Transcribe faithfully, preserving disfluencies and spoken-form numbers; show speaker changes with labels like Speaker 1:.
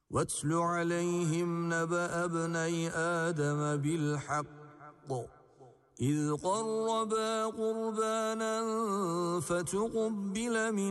Speaker 1: واتل عليهم نبأ ابني آدم بالحق إذ قربا قربانا فتقبل من